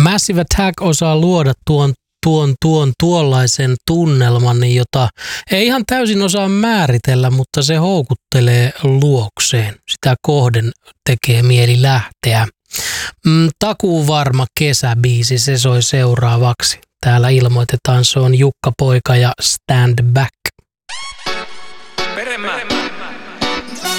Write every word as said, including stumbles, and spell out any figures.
Massive Attack osaa luoda tuon, tuon, tuon tuollaisen tunnelman, jota ei ihan täysin osaa määritellä, mutta se houkuttelee luokseen. Sitä kohden tekee mieli lähteä. Mm, takuu varma kesäbiisi, se soi seuraavaksi. Täällä ilmoitetaan, se on Jukka Poika ja Stand Back. Peremä.